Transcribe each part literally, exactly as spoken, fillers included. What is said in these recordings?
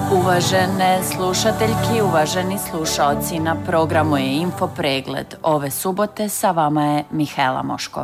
Uvažene slušateljki, uvaženi slušaoci, na programu je Info pregled. Ove subote sa vama je Mihaela Moškov.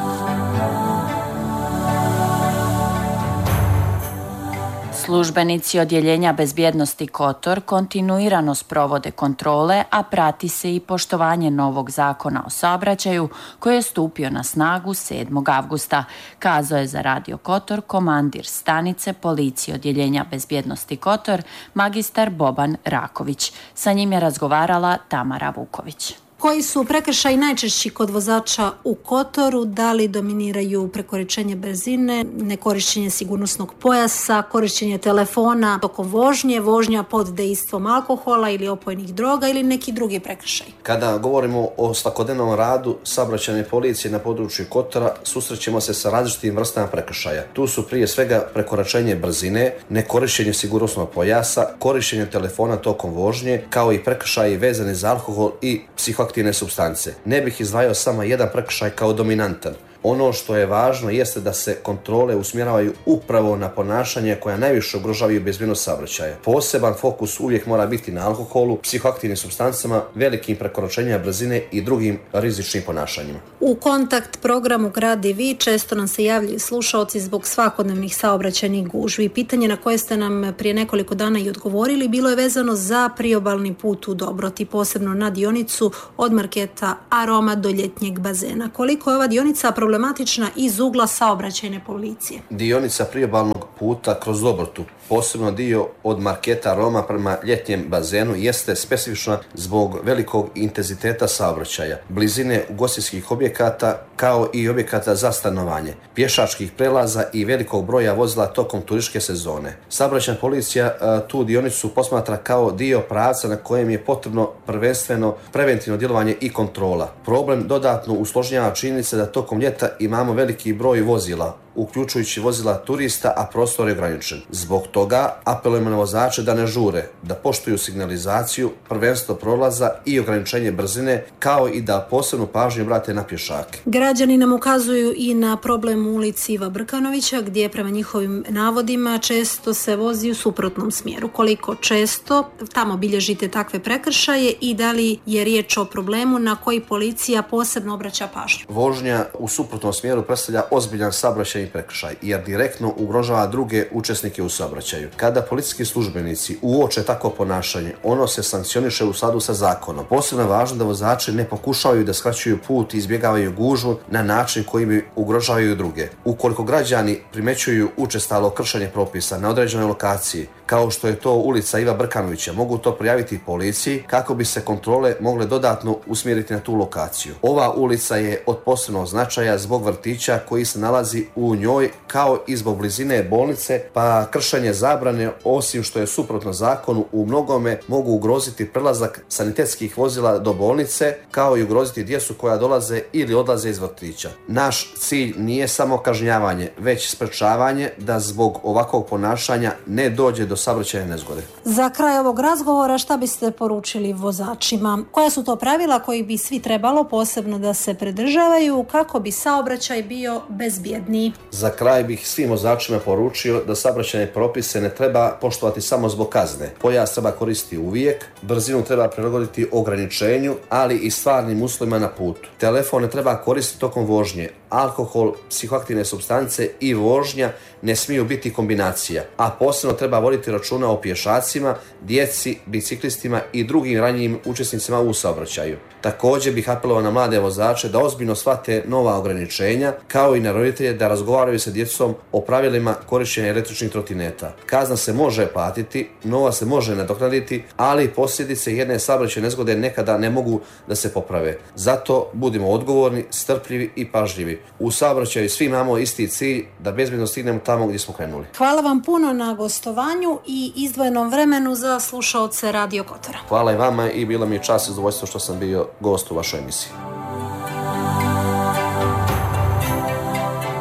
Službenici Odjeljenja bezbjednosti Kotor kontinuirano sprovode kontrole, a prati se i poštovanje novog zakona o saobraćaju koji je stupio na snagu sedmog avgusta, kazao je za Radio Kotor komandir stanice policije Odjeljenja bezbjednosti Kotor, magistar Boban Raković. Sa njim je razgovarala Tamara Vuković. Koji su prekršaji najčešći kod vozača u Kotoru? Da li dominiraju prekoračenje brzine, nekorišćenje sigurnosnog pojasa, korišćenje telefona tokom vožnje, vožnja pod dejstvom alkohola ili opojnih droga ili neki drugi prekršaj? Kada govorimo o svakodnevnom radu saobraćajne policije na području Kotora, susrećemo se sa različitim vrstama prekršaja. Tu su prije svega prekoračenje brzine, nekorišćenje sigurnosnog pojasa, korišćenje telefona tokom vožnje, kao i prekršaji vezani za alkohol i psihoaktivne supstance. Ne bih izdvajao samo jedan prekršaj kao dominantan. Ono što je važno jeste da se kontrole usmjeravaju upravo na ponašanje koja najviše ugrožavaju bezbjednost saobraćaja. Poseban fokus uvijek mora biti na alkoholu, psihoaktivnim supstancama, velikim prekoračenjima brzine i drugim rizičnim ponašanjima. U kontakt programu Gradi vi često nam se javljaju slušaoci zbog svakodnevnih saobraćajnih gužvi. Pitanje na koje ste nam prije nekoliko dana i odgovorili bilo je vezano za priobalni put u Dobroti, posebno na dionicu od marketa Aroma do ljetnjeg bazena. Koliko je ova dionica problematična iz ugla saobraćajne policije? Dionica priobalnog puta kroz Dobrotu, posebno dio od marketa Roma prema ljetnjem bazenu, jeste specifična zbog velikog intenziteta saobraćaja, blizine ugostiteljskih objekata kao i objekata za stanovanje, pješačkih prelaza i velikog broja vozila tokom turističke sezone. Saobraćajna policija a, tu dionicu posmatra kao dio pravca na kojem je potrebno prvenstveno preventivno djelovanje i kontrola. Problem dodatno usložnjava činjenica da tokom ljeta imamo veliki broj vozila, uključujući vozila turista, a prostor je ograničen. Zbog toga apelujemo na vozače da ne žure, da poštuju signalizaciju, prvenstvo prolaza i ograničenje brzine, kao i da posebnu pažnju obrate na pješake. Građani nam ukazuju i na problem u ulici Iva Brkanovića, gdje prema njihovim navodima često se vozi u suprotnom smjeru. Koliko često tamo bilježite takve prekršaje i da li je riječ o problemu na koji policija posebno obraća pažnju? Vožnja u suprotnom smjeru predstavlja ozbiljan saobraćajni prekršaj jer direktno ugrožava druge učesnike u saobraćaju. Kada policijski službenici uoče takvo ponašanje, ono se sankcioniše u skladu sa zakonom. Posebno je važno da vozači ne pokušavaju da skraćuju put i izbjegavaju gužvu na način koji bi ugrožavaju druge. Ukoliko građani primećuju učestalo kršenje propisa na određenoj lokaciji, kao što je to ulica Iva Brkanovića, mogu to prijaviti policiji kako bi se kontrole mogle dodatno usmjeriti na tu lokaciju. Ova ulica je od posebnog značaja zbog vrtića koji se nalazi u njoj, kao i zbog blizine bolnice, pa kršenje zabrane, osim što je suprotno zakonu, u mnogome mogu ugroziti prelazak sanitetskih vozila do bolnice, kao i ugroziti djecu koja dolaze ili odlaze iz vrtića. Naš cilj nije samo kažnjavanje, već sprečavanje da zbog ovakvog ponašanja ne dođe do saobraćajne nezgode. Za kraj ovog razgovora šta biste poručili vozačima? Koja su to pravila koji bi svi trebalo posebno da se pridržavaju kako bi saobraćaj bio bezbjedniji? Za kraj bih svim vozačima poručio da saobraćajne propise ne treba poštovati samo zbog kazne. Pojas treba koristiti uvijek, brzinu treba prilagoditi ograničenju, ali i stvarnim uslovima na putu. Telefon ne treba koristiti tokom vožnje. Alkohol, psihoaktivne supstance i vožnja ne smiju biti kombinacija, a posebno treba voditi računa o pješacima, djeci, biciklistima i drugim ranjivim učesnicima u saobraćaju. Također bih apelovao na mlade vozače da ozbiljno shvate nova ograničenja, kao i na roditelje da razgovaraju sa djecom o pravilima korištenja električnih trotineta. Kazna se može platiti, novac se može nadoknaditi, ali posljedice jedne saobraćajne nezgode nekada ne mogu da se poprave. Zato budimo odgovorni, strpljivi i pažljivi. U saobraćaju svi imamo isti cilj, da bezbjedno stignemo tamo gdje smo krenuli. Hvala vam puno na gostovanju i izdvojenom vremenu za slušaoce Radio Kotora. Hvala i vama i bilo mi je čast i zadovoljstvo što sam bio gost u vašoj emisiji.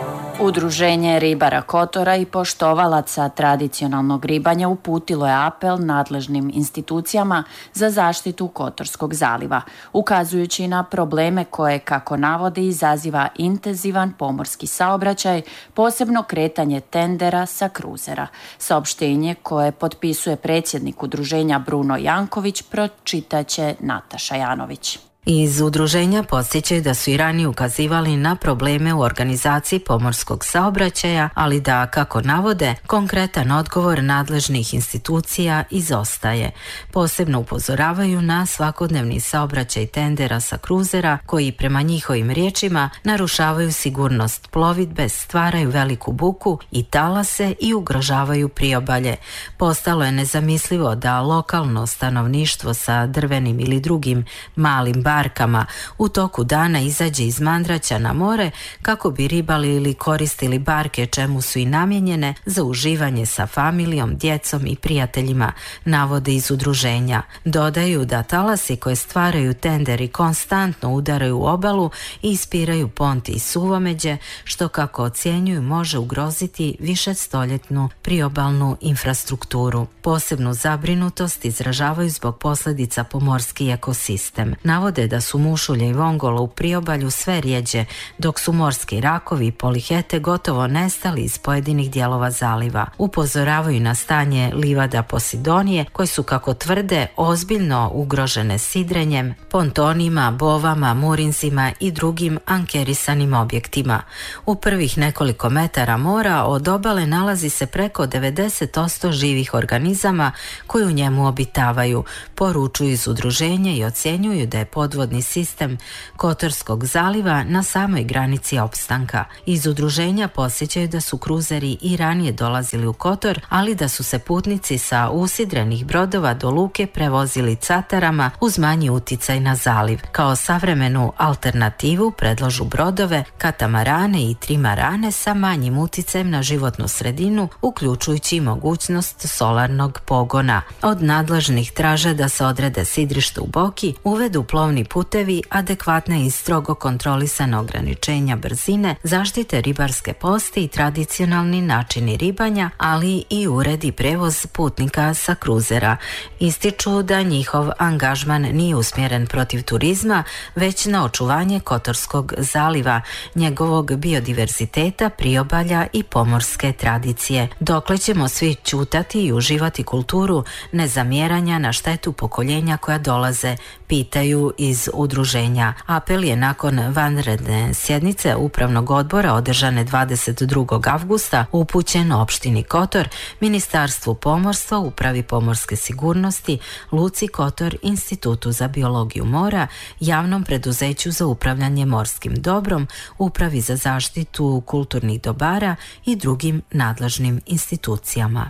Udruženje ribara Kotora i poštovalaca tradicionalnog ribanja uputilo je apel nadležnim institucijama za zaštitu Kotorskog zaliva, ukazujući na probleme koje, kako navode, izaziva intenzivan pomorski saobraćaj, posebno kretanje tendera sa kruzera. Saopštenje koje potpisuje predsjednik udruženja Bruno Janković pročitaće Nataša Janović. Iz udruženja podsjećaju da su i ranije ukazivali na probleme u organizaciji pomorskog saobraćaja, ali da, kako navode, konkretan odgovor nadležnih institucija izostaje. Posebno upozoravaju na svakodnevni saobraćaj tendera sa kruzera koji, prema njihovim riječima, narušavaju sigurnost plovidbe, stvaraju veliku buku i talase i ugrožavaju priobalje. Postalo je nezamislivo da lokalno stanovništvo sa drvenim ili drugim malim barkama u toku dana izađe iz Mandraća na more kako bi ribali ili koristili barke, čemu su i namijenjene za uživanje sa familijom, djecom i prijateljima, navode iz udruženja. Dodaju da talasi koje stvaraju tenderi konstantno udaraju u obalu i ispiraju ponti i suvomeđe, što, kako ocjenjuju, može ugroziti višestoljetnu priobalnu infrastrukturu. Posebnu zabrinutost izražavaju zbog posljedica po morski ekosistem. Navode da su mušulje i vongole u priobalju sve rjeđe, dok su morski rakovi i polihete gotovo nestali iz pojedinih dijelova zaliva. Upozoravaju na stanje livada Posidonije, koji su, kako tvrde, ozbiljno ugrožene sidrenjem, pontonima, bovama, murinzima i drugim ankerisanim objektima. U prvih nekoliko metara mora od obale nalazi se preko devedeset posto živih organizama koji u njemu obitavaju, poručuju iz udruženja i ocjenjuju da je podvodni sistem Kotorskog zaliva na samoj granici opstanka. Iz udruženja podsjećaju da su kruzeri i ranije dolazili u Kotor, ali da su se putnici sa usidrenih brodova do luke prevozili catarama uz manji uticaj na zaliv. Kao savremenu alternativu predlažu brodove, katamarane i trimarane sa manjim uticajem na životnu sredinu, uključujući i mogućnost solarnog pogona. Od nadležnih traže da se odrede sidrište u Boki, uvedu plovni putevi, adekvatne i strogo kontrolisane ograničenja brzine, zaštite ribarske poste i tradicionalni načini ribanja, ali i uredi prevoz putnika sa kruzera. Ističu da njihov angažman nije usmjeren protiv turizma, već na očuvanje Kotorskog zaliva, njegovog biodiverziteta, priobalja i pomorske tradicije. Dokle ćemo svi ćutati i uživati kulturu nezamjeranja na štetu pokoljenja koja dolaze, pitaju iz udruženja. Apel je nakon vanredne sjednice Upravnog odbora održane dvadeset drugog avgusta upućen opštini Kotor, Ministarstvu pomorstva, Upravi pomorske sigurnosti, Luci Kotor, Institutu za biologiju mora, Javnom preduzeću za upravljanje morskim dobrom, Upravi za zaštitu kulturnih dobara i drugim nadležnim institucijama.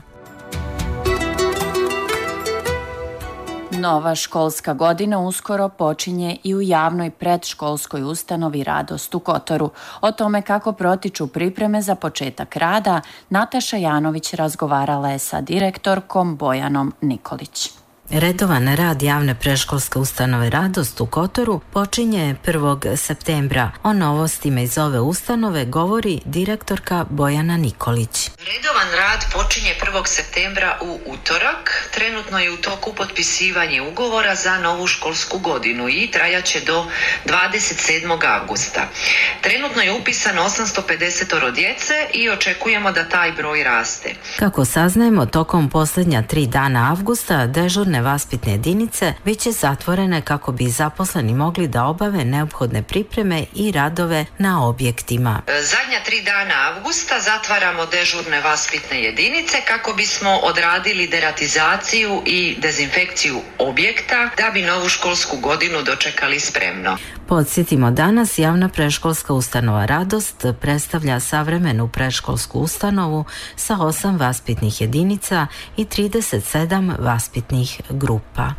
Nova školska godina uskoro počinje i u javnoj predškolskoj ustanovi Radost u Kotoru. O tome kako protiču pripreme za početak rada, Nataša Janović razgovarala je sa direktorkom Bojanom Nikolić. Redovan rad javne predškolske ustanove Radost u Kotoru počinje prvog septembra. O novostima iz ove ustanove govori direktorka Bojana Nikolić. Redovan rad počinje prvog septembra u utorak. Trenutno je u toku potpisivanje ugovora za novu školsku godinu i trajaće do dvadeset sedmog avgusta. Trenutno je upisano osamsto pedeset djece i očekujemo da taj broj raste. Kako saznajemo, tokom posljednja tri dana avgusta dežurne vaspitne jedinice bit će zatvorene kako bi zaposleni mogli da obave neophodne pripreme i radove na objektima. Zadnja tri dana avgusta zatvaramo dežurne vaspitne jedinice kako bismo odradili deratizaciju i dezinfekciju objekta da bi novu školsku godinu dočekali spremno. Podsjetimo, danas javna predškolska ustanova Radost predstavlja savremenu predškolsku ustanovu sa osam vaspitnih jedinica i trideset sedam vaspitnih grupa.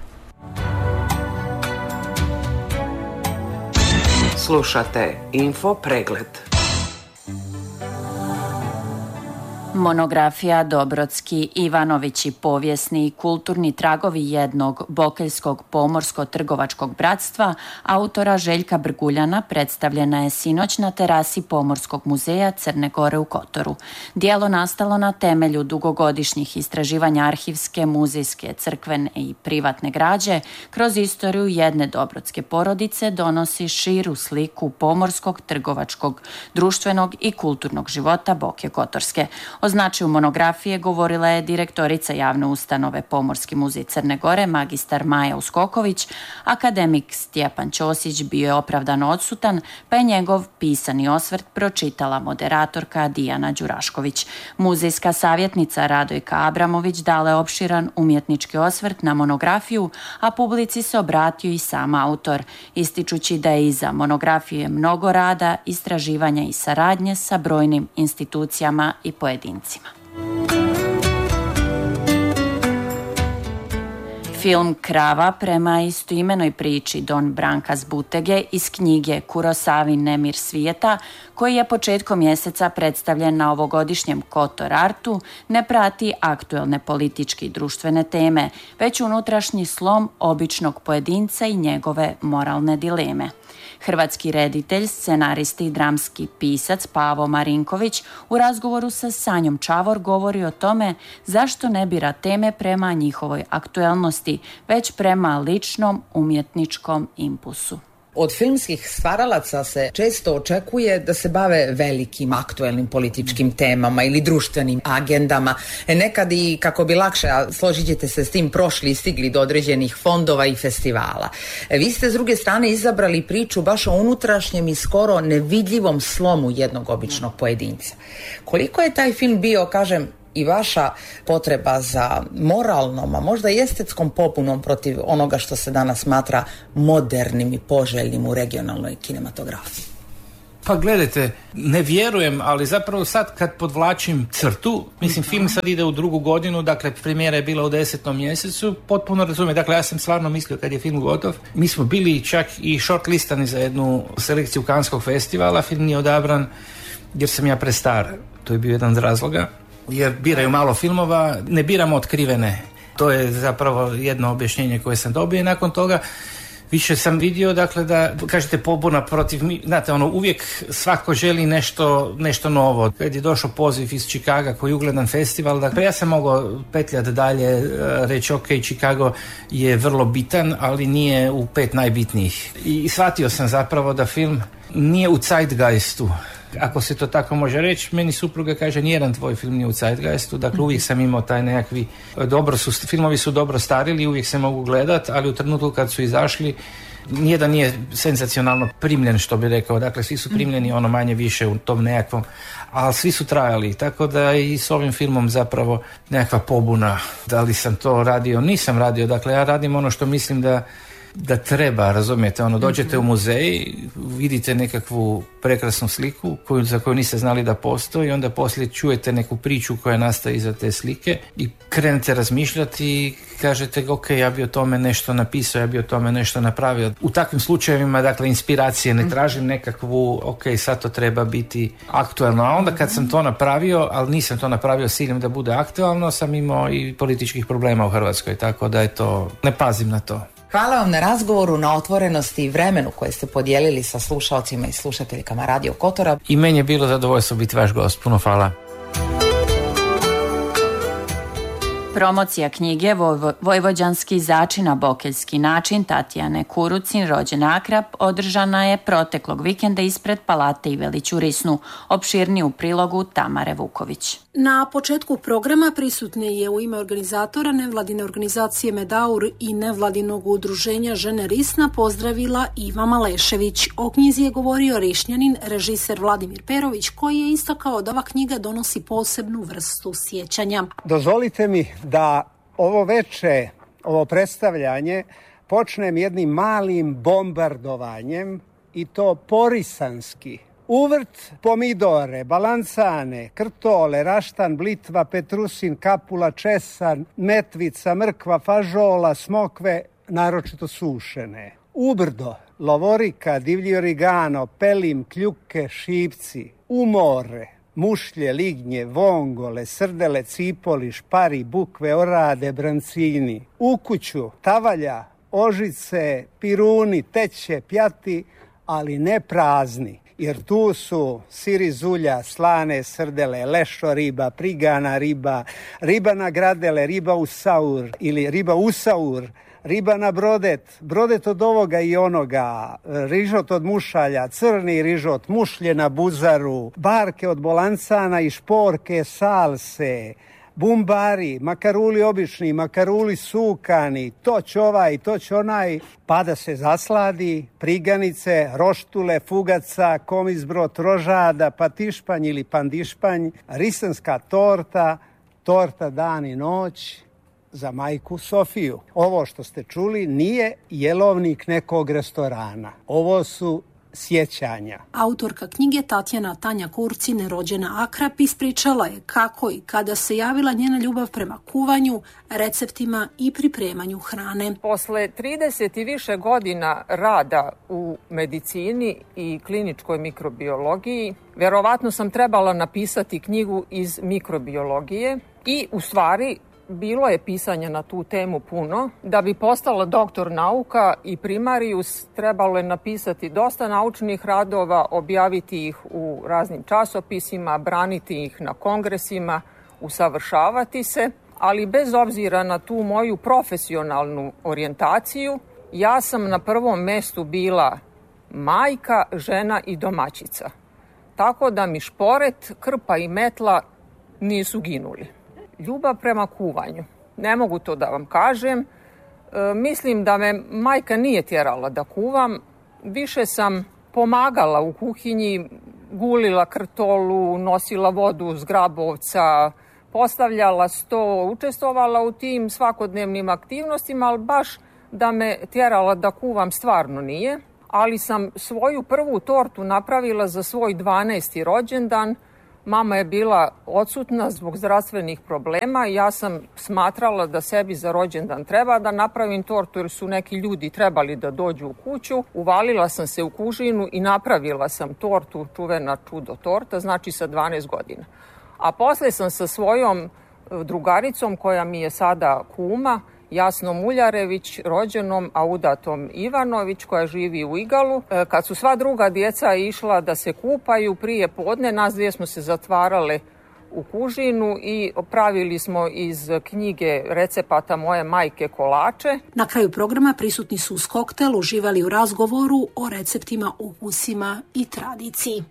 Slušate Info Pregled. Monografija Dobrotski Ivanovići, povijesni i kulturni tragovi jednog bokeljskog pomorsko-trgovačkog bratstva autora Željka Brguljana predstavljena je sinoć na terasi Pomorskog muzeja Crne Gore u Kotoru. Djelo nastalo na temelju dugogodišnjih istraživanja arhivske, muzejske, crkvene i privatne građe kroz istoriju jedne dobrotske porodice donosi širu sliku pomorskog, trgovačkog, društvenog i kulturnog života Boke Kotorske. O značaju monografije govorila je direktorica javne ustanove Pomorski muzej Crne Gore, magistar Maja Uskoković. Akademik Stjepan Ćosić bio je opravdano odsutan, pa je njegov pisani osvrt pročitala moderatorka Dijana Đurašković. Muzejska savjetnica Radojka Abramović dala je opširan umjetnički osvrt na monografiju, a publici se obratio i sam autor, ističući da je iza monografije mnogo rada, istraživanja i saradnje sa brojnim institucijama i pojedincima. Film Krava prema istoimenoj priči Don Branka Zbutege iz knjige Kurosavin Nemir svijeta, koji je početkom mjeseca predstavljen na ovogodišnjem Kotor Artu, ne prati aktuelne političke i društvene teme, već unutrašnji slom običnog pojedinca i njegove moralne dileme. Hrvatski reditelj, scenarist i dramski pisac Pavo Marinković u razgovoru sa Sanjom Čavor govori o tome zašto ne bira teme prema njihovoj aktuelnosti, već prema ličnom umjetničkom impulsu. Od filmskih stvaralaca se često očekuje da se bave velikim aktuelnim političkim temama ili društvenim agendama. Nekad i, kako bi lakše, a složit ćete se s tim, prošli i stigli do određenih fondova i festivala. Vi ste s druge strane izabrali priču baš o unutrašnjem i skoro nevidljivom slomu jednog običnog pojedinca. Koliko je taj film bio, kažem, i vaša potreba za moralnom, a možda i estetskom popunom protiv onoga što se danas smatra modernim i poželjnim u regionalnoj kinematografiji? Pa gledajte, ne vjerujem, ali zapravo sad kad podvlačim crtu, mislim, film sad ide u drugu godinu, dakle premijera je bila u desetom mjesecu, potpuno razumijem, dakle ja sam stvarno mislio kad je film gotov, mi smo bili čak i shortlistani za jednu selekciju Canskog festivala, film nije odabran jer sam ja prestar, to je bio jedan od razloga. Jer biraju malo filmova, ne biramo otkrivene. To je zapravo jedno objašnjenje koje sam dobio i nakon toga više sam vidio, dakle, da kažete pobuna protiv, znate, ono, uvijek svako želi nešto, nešto novo. Kad je došao poziv iz Chicaga koji je ugledan festival, dakle, ja sam mogao petljati dalje, reći ok, Chicago je vrlo bitan, ali nije u pet najbitnijih. I shvatio sam zapravo da film nije u zeitgeistu, ako se to tako može reći. Meni supruga kaže, nijedan tvoj film nije u zeitgeistu, dakle uvijek sam imao taj nekakvi, dobro su, filmovi su dobro starili, uvijek se mogu gledati, ali u trenutku kad su izašli, nijedan nije senzacionalno primljen, što bi rekao, dakle svi su primljeni ono manje više u tom nekakvom, ali svi su trajali, tako da i s ovim filmom zapravo nekakva pobuna. Da li sam to radio? Nisam radio, dakle ja radim ono što mislim da da treba, razumijete, ono, dođete u muzej, vidite nekakvu prekrasnu sliku koju, za koju niste znali da postoji, onda poslije čujete neku priču koja nastaje iza te slike i krenete razmišljati i kažete, ok, ja bi o tome nešto napisao, ja bi o tome nešto napravio. U takvim slučajevima, dakle, inspiracije, ne tražim nekakvu, ok, sad to treba biti aktualno, a onda kad sam to napravio, ali nisam to napravio s ciljem da bude aktualno, sam imao i političkih problema u Hrvatskoj, tako da je to, ne pazim na to. Hvala vam na razgovoru, na otvorenosti i vremenu koje ste podijelili sa slušalcima i slušateljkama Radio Kotora. I meni je bilo zadovoljstvo biti vaš gost. Puno hvala. Promocija knjige Vojvođanski začina bokeljski način Tatjane Kurucin, rođena Akrap, održana je proteklog vikenda ispred Palate Ivelić u Risnu. Opširniji u prilogu Tamare Vuković. Na početku programa prisutne je u ime organizatora nevladine organizacije Medaur i nevladinog udruženja Žene Risna pozdravila Iva Malešević. O knjizi je govorio Rišnjanin, režiser Vladimir Perović, koji je istakao da ova knjiga donosi posebnu vrstu sjećanja. Dozvolite mi da ovo veče, ovo predstavljanje, počnem jednim malim bombardovanjem, i to porisanski. Uvrt, pomidore, balancane, krtole, raštan, blitva, petrusin, kapula, česan, metvica, mrkva, fažola, smokve, naročito sušene. Ubrdo, lovorika, divlji origano, pelim, kljuke, šipci. U more, mušlje, lignje, vongole, srdele, cipoli, špari, bukve, orade, brancini. U kuću tavalja, ožice, piruni, teće, pjati, ali ne prazni. Jer tu su sir iz ulja, slane srdele, lešo riba, prigana riba, riba na gradele, riba u saur ili riba u saur, riba na brodet, brodet od ovoga i onoga, rižot od mušalja, crni rižot, mušlje na buzaru, barke od bolancana i šporke, salse, bumbari, makaruli obični, makaruli sukani, toć ovaj, toć onaj, pa da se zasladi, priganice, roštule, fugaca, komizbrot, rožada, patišpanj ili pandišpanj, risanska torta, torta dan i noć za majku Sofiju. Ovo što ste čuli nije jelovnik nekog restorana. Ovo su sjećanja. Autorka knjige Tatjana Tanja Kurcine, rođena Akrap, ispričala je kako i kada se javila njena ljubav prema kuvanju, receptima i pripremanju hrane. Posle trideset i više godina rada u medicini i kliničkoj mikrobiologiji, verovatno sam trebala napisati knjigu iz mikrobiologije i u stvari bilo je pisanja na tu temu puno. Da bi postala doktor nauka i primarijus, trebalo je napisati dosta naučnih radova, objaviti ih u raznim časopisima, braniti ih na kongresima, usavršavati se, ali bez obzira na tu moju profesionalnu orijentaciju, ja sam na prvom mestu bila majka, žena i domaćica. Tako da mi šporet, krpa i metla nisu ginuli. Ljubav prema kuvanju. Ne mogu to da vam kažem. E, mislim da me majka nije tjerala da kuvam. Više sam pomagala u kuhinji, gulila krtolu, nosila vodu s grabovca, postavljala sto, učestvovala u tim svakodnevnim aktivnostima, ali baš da me tjerala da kuvam stvarno nije. Ali sam svoju prvu tortu napravila za svoj dvanaesti rođendan. Mama je bila odsutna zbog zdravstvenih problema i ja sam smatrala da sebi za rođendan treba da napravim tortu jer su neki ljudi trebali da dođu u kuću. Uvalila sam se u kužinu i napravila sam tortu, čuvena čudo torta, znači sa dvanaest godina. A posle sam sa svojom drugaricom koja mi je sada kuma, Jasnom Uljarević, rođenom, a udatom Ivanović, koja živi u Igalu. Kad su sva druga djeca išla da se kupaju prije podne, nas dvije smo se zatvarale u kužinu i pravili smo iz knjige recepata moje majke kolače. Na kraju programa prisutni su uz koktel uživali u razgovoru o receptima, ukusima i tradiciji.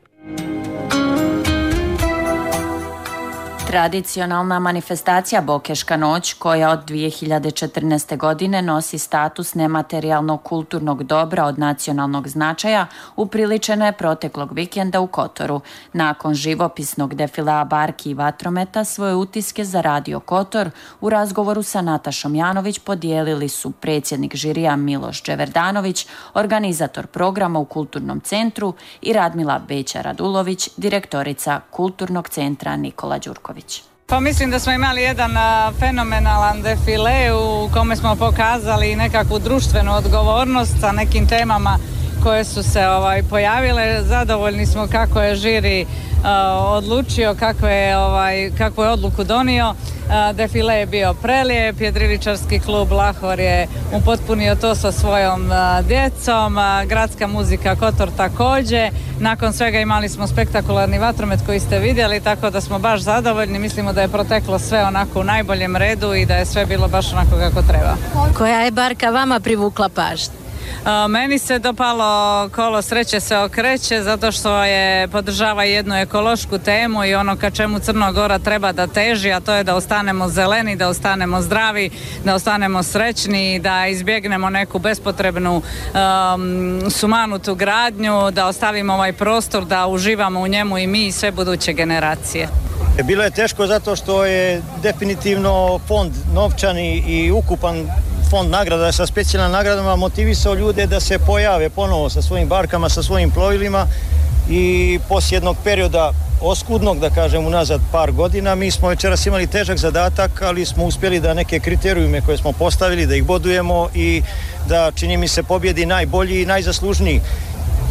Tradicionalna manifestacija Bokeška noć, koja od dvije hiljade četrnaeste. godine nosi status nematerijalnog kulturnog dobra od nacionalnog značaja, upriličena je proteklog vikenda u Kotoru. Nakon živopisnog defilea barki i vatrometa, svoje utiske za Radio Kotor u razgovoru sa Natašom Janović podijelili su predsjednik žirija Miloš Dževerdanović, organizator programa u Kulturnom centru, i Radmila Beća-Radulović, direktorica Kulturnog centra Nikola Đurković. Pa mislim da smo imali jedan uh, fenomenalan defile u kome smo pokazali nekakvu društvenu odgovornost sa nekim temama koje su se ovaj, pojavile. Zadovoljni smo kako je žiri uh, odlučio, kako je, ovaj, kako je odluku donio. Uh, defile je bio prelijep, jedriličarski klub Lahor je upotpunio to sa svojom uh, djecom, uh, gradska muzika Kotor također. Nakon svega imali smo spektakularni vatromet koji ste vidjeli, tako da smo baš zadovoljni. Mislimo da je proteklo sve onako u najboljem redu i da je sve bilo baš onako kako treba. Koja je barka vama privukla pažnju? Uh, meni se dopalo kolo Sreće se okreće zato što je podržava jednu ekološku temu i ono ka čemu Crna Gora treba da teži, a to je da ostanemo zeleni, da ostanemo zdravi, da ostanemo srećni, da izbjegnemo neku bespotrebnu um, sumanutu gradnju, da ostavimo ovaj prostor, da uživamo u njemu i mi i sve buduće generacije. Bilo je teško zato što je definitivno fond novčani i ukupan fond nagrada sa specijalnim nagradama motivisao ljude da se pojave ponovo sa svojim barkama, sa svojim plovilima, i poslije jednog perioda oskudnog, da kažem, unazad par godina, mi smo večeras imali težak zadatak, ali smo uspjeli da neke kriterijume koje smo postavili, da ih bodujemo i da, čini mi se, pobjedi najbolji i najzaslužniji.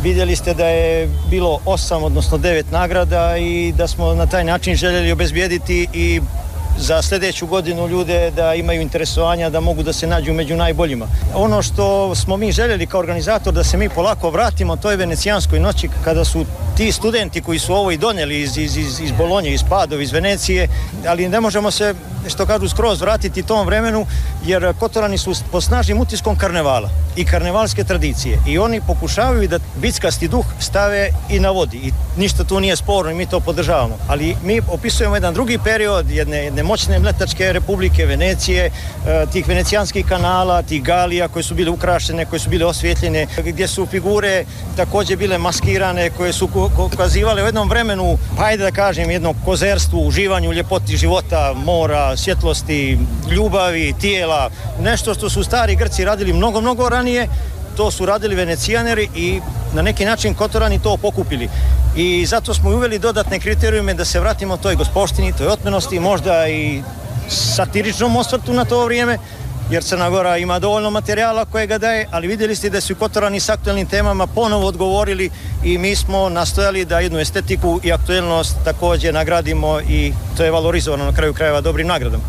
Vidjeli ste da je bilo osam, odnosno devet nagrada i da smo na taj način željeli obezbijediti i za sljedeću godinu ljude da imaju interesovanja, da mogu da se nađu među najboljima. Ono što smo mi željeli kao organizator da se mi polako vratimo, to je Venecijanskoj noći, kada su ti studenti koji su ovo i donijeli iz, iz, iz, iz Bolonje, iz Padove, iz Venecije, ali ne možemo se, što kažu, skroz vratiti tom vremenu, jer Kotorani su pod snažnim utiskom karnevala i karnevalske tradicije i oni pokušavaju da vickasti duh stave i na vodi i ništa tu nije sporno i mi to podržavamo. Ali mi opisujemo jedan drugi period, jedne, jedne moćne mletačke republike Venecije, tih venecijanskih kanala, tih galija koje su bile ukrašene, koje su bile osvjetljene, gdje su figure također bile maskirane, koje su ukazivale u jednom vremenu, pa ajde da kažem, jednom kozerstvu, uživanju, ljepoti života, mora, svjetlosti, ljubavi, tijela, nešto što su stari Grci radili mnogo, mnogo ranije, to su radili Venecijaneri i na neki način Kotorani to pokupili. I zato smo uveli dodatne kriterijume da se vratimo toj gospoštini, toj otmenosti, možda i satiričnom osvrtu na to vrijeme, jer Crna Gora ima dovoljno materijala koje ga daje, ali vidjeli ste da su Kotorani s aktualnim temama ponovo odgovorili i mi smo nastojali da jednu estetiku i aktualnost također nagradimo i to je valorizovano na kraju krajeva dobrim nagradom.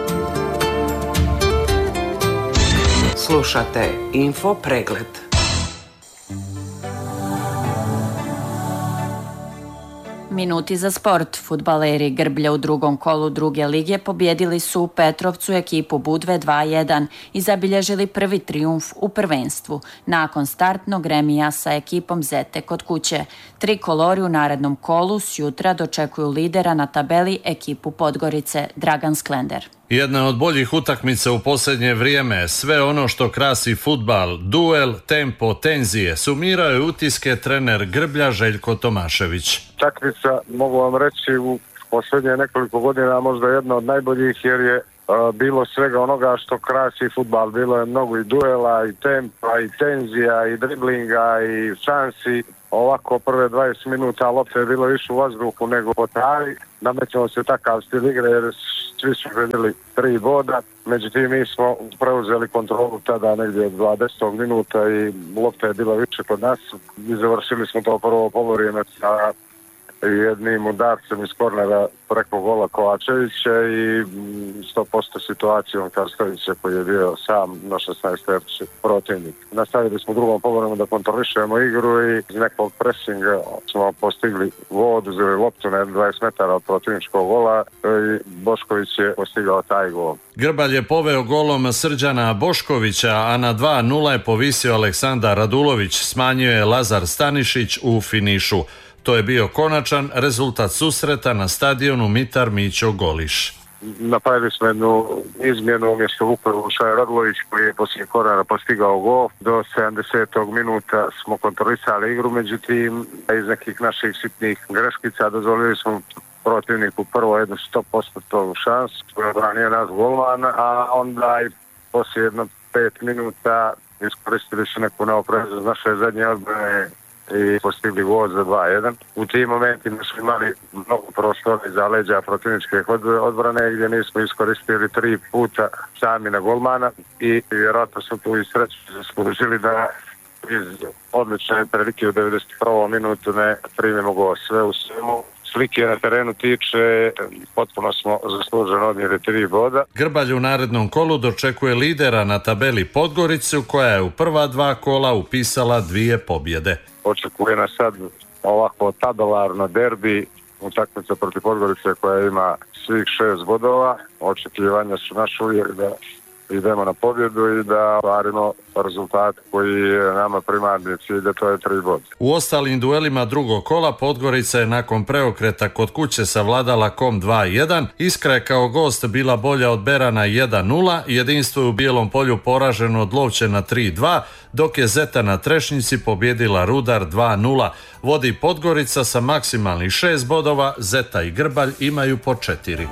Slušate Info Pregled. Minuti za sport. Fudbaleri Grblja u drugom kolu druge lige pobjedili su u Petrovcu ekipu Budve dva jedan i zabilježili prvi trijumf u prvenstvu nakon startnog remija sa ekipom Zete kod kuće. Trikolori u narednom kolu sjutra dočekuju lidera na tabeli ekipu Podgorice Dragan Sklender. Jedna od boljih utakmica u posljednje vrijeme, sve ono što krasi fudbal, duel, tempo, tenzije, sumirao je utiske trener Grblja Željko Tomašević. Utakmica, mogu vam reći, u posljednje nekoliko godina možda jedna od najboljih jer je uh, bilo svega onoga što krasi fudbal. Bilo je mnogo i duela, i tempa, i tenzija, i driblinga, i šansi. Ovako prve dvadeset minuta lopte je bilo više u vazduhu nego po travi. Namećemo se takav stil igre jer svi su željeli tri boda. Međutim, mi smo preuzeli kontrolu tada negdje od dvadesetog minuta i lopta je bila više kod nas. I završili smo to prvo polovrijeme sa jednim udarcem iz kornera preko gola Kovačevića i sto posto situacijom Karstovića koji je bio sam na šesnaest protivnik. Nastavili smo u drugom polovremenu da kontrolišemo igru i iz nekog presinga smo postigli vod, uzeli loptu na dvadeset metara od protivničkog gola i Bošković je postigao taj gol. Grbalj je poveo golom Srđana Boškovića, a na dva nula je povisio Aleksandar Radulović, smanjio je Lazar Stanišić u finišu. To je bio konačan rezultat susreta na stadionu Mitar Mićo Goliš. Napravili smo jednu izmjenu umjesto Vukovića Radulović koji je poslije korana postigao gol. Do sedamdesetog minuta smo kontrolisali igru, međutim iz nekih naših sitnih greškica dozvolili smo protivniku prvo jednu sto posto šansu koja branio nas golman, a onda i poslije jedno pet minuta iskoristili su neku neopreznost naše zadnje odbrane i postigli gol za dva jedan. U tim momentima smo imali mnogo prostora iza leđa protivničke odbrane gdje nismo iskoristili tri puta sami na golmana i vjerojatno smo tu i sreću zaslužili da iz odlične prilike u devedeset prvom minutu ne primimo gol. Sve u svemu slike na terenu tiče, potpuno smo zasluženo odnijeli tri boda. Grbalj u narednom kolu dočekuje lidera na tabeli Podgoricu koja je u prva dva kola upisala dvije pobjede. Očekuje nas sad ovako tabelarno derbi, utakmica protiv Podgorice koja ima svih šest bodova. Očekivanja su naše uvijek da idemo na pobjedu i da ostvarimo rezultat koji je nama primarni cilj, da to je tri bod. U ostalim duelima drugog kola Podgorica je nakon preokreta kod kuće savladala Kom dva jedan, Iskra je kao gost bila bolja od Berana jedan nula, Jedinstvo je u Bijelom Polju poraženo od Lovćena tri dva, dok je Zeta na Trešnjici pobjedila Rudar dva nula. Vodi Podgorica sa maksimalnih šest bodova, Zeta i Grbalj imaju po četiri.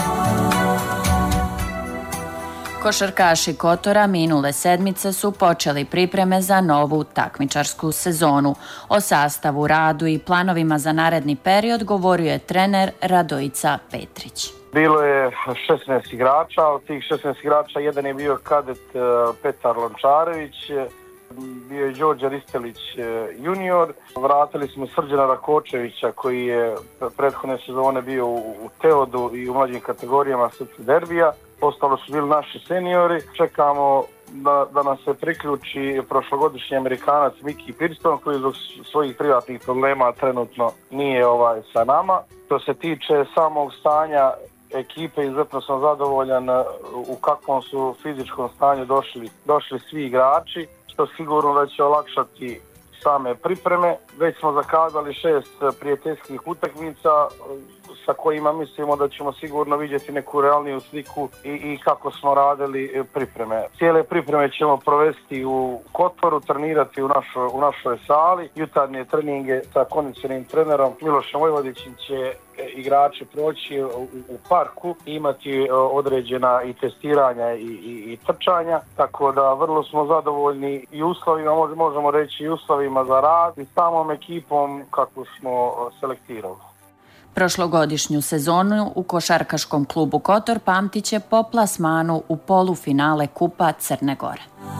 Košarkaši Kotora minule sedmice su počeli pripreme za novu takmičarsku sezonu. O sastavu, radu i planovima za naredni period govorio je trener Radojica Petrić. Bilo je šesnaest igrača, od tih šesnaest igrača jedan je bio kadet Petar Lončarević, bio je Đorđe Ristelić junior. Vratili smo Srđana Rakočevića koji je prethodne sezone bio u Teodu i u mlađim kategorijama Srpski derbija. Ostalo su bili naši seniori. Čekamo da, da nam se priključi prošlogodišnji Amerikanac Miki Pirston koji zbog svojih privatnih problema trenutno nije ovaj sa nama. Što se tiče samog stanja ekipe, izuzetno sam zadovoljan u kakvom su fizičkom stanju došli, došli svi igrači, što sigurno da će olakšati same pripreme. Već smo zakazali šest prijateljskih utakmica sa kojima mislimo da ćemo sigurno vidjeti neku realniju sliku i, i kako smo radili pripreme. Cijele pripreme ćemo provesti u Kotoru, trenirati u našoj, u našoj sali. Jutarnje treninge sa kondicionim trenerom Milošem Vojvodićem će igrači proći u, u parku i imati određena i testiranja i, i, i trčanja, tako da vrlo smo zadovoljni i uslovima, možemo reći i uslovima za rad i samom ekipom kako smo selektirali. Prošlogodišnju sezonu u košarkaškom klubu Kotor pamtit će po plasmanu u polufinale Kupa Crne Gore.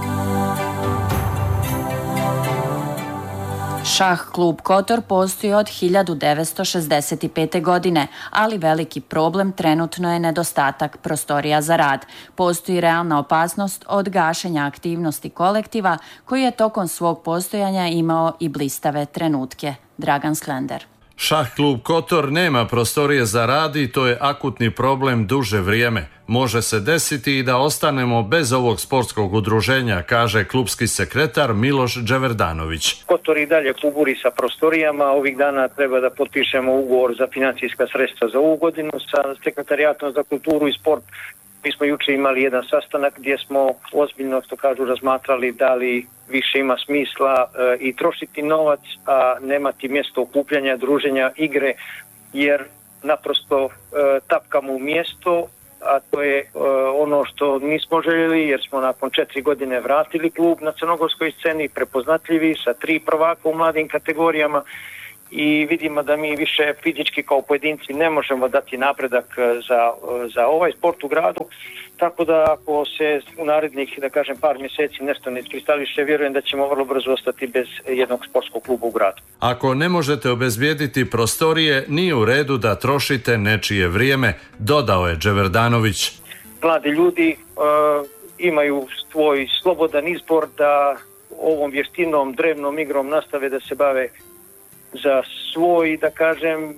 Šah klub Kotor postoji od hiljadu devetsto šezdeset pete. godine, ali veliki problem trenutno je nedostatak prostorija za rad. Postoji realna opasnost od gašenja aktivnosti kolektiva koji je tokom svog postojanja imao i blistave trenutke. Dragan Sklender. Šah klub Kotor nema prostorije za rad i to je akutni problem duže vrijeme. Može se desiti i da ostanemo bez ovog sportskog udruženja, kaže klubski sekretar Miloš Đeverdanović. Kotor i dalje kuburi sa prostorijama. Ovih dana treba da potpišemo ugovor za financijska sredstva za ovu godinu sa sekretarijatom za kulturu i sport. Mi smo juče imali jedan sastanak gdje smo ozbiljno, što kažu, razmatrali da li više ima smisla e, i trošiti novac, a nemati mjesto okupljanja, druženja, igre, jer naprosto e, tapkamo u mjesto, a to je e, ono što nismo željeli, jer smo nakon četiri godine vratili klub na crnogorskoj sceni, prepoznatljivi sa tri prvaka u mladim kategorijama, i vidimo da mi više fizički kao pojedinci ne možemo dati napredak za, za ovaj sport u gradu, tako da ako se u narednih, da kažem, par mjeseci nešto ne iskristališe, vjerujem da ćemo vrlo brzo ostati bez jednog sportskog kluba u gradu. Ako ne možete obezbijediti prostorije, nije u redu da trošite nečije vrijeme, dodao je Đeverdanović. Mladi ljudi uh, imaju svoj slobodan izbor da ovom vještinom, drevnom igrom nastave da se bave za svoj, da kažem,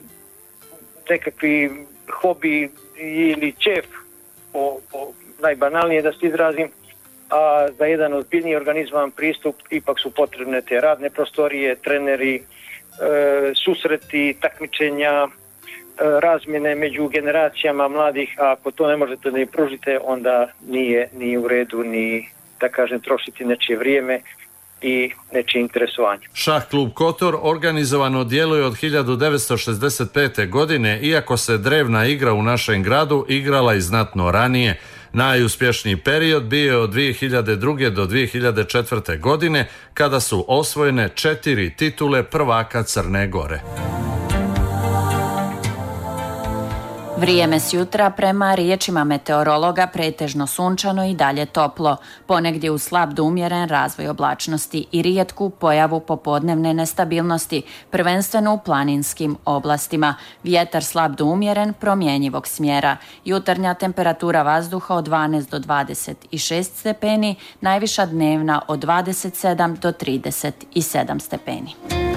nekakvi hobi ili ćef, po, po najbanalnije da se izrazim, a za jedan ozbiljniji organizovan pristup ipak su potrebne te radne prostorije, treneri, e, susreti, takmičenja, e, razmjene među generacijama mladih, a ako to ne možete da im pružite, onda nije, nije u redu ni, da kažem, trošiti nečije vrijeme i nečije interesovanje. Šah klub Kotor organizovano djeluje od hiljadu devetsto šezdeset pete. godine, iako se drevna igra u našem gradu igrala i znatno ranije. Najuspješniji period bio je od dvije hiljade druge. do dvije hiljade četvrte. godine, kada su osvojene četiri titule prvaka Crne Gore. Vrijeme s jutra prema riječima meteorologa pretežno sunčano i dalje toplo, ponegdje u slab do umjeren razvoj oblačnosti i rijetku pojavu popodnevne nestabilnosti, prvenstveno u planinskim oblastima. Vjetar slab do umjeren promjenjivog smjera. Jutarnja temperatura vazduha od dvanaest do dvadeset šest stepeni, najviša dnevna od dvadeset sedam do trideset sedam stepeni.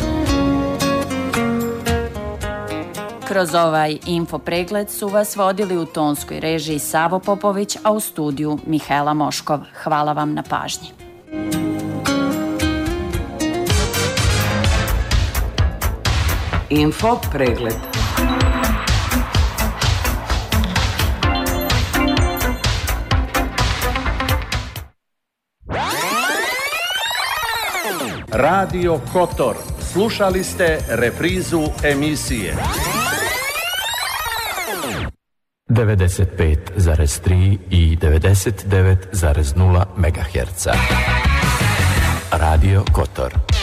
Kroz ovaj info pregled su vas vodili u tonskoj režiji Savo Popović, a u studiju Mihaela Moškov. Hvala vam na pažnji. Info pregled. Radio Kotor. Slušali ste reprizu emisije devedeset pet zarez tri i devedeset devet zarez nula megaherca. Radio Kotor.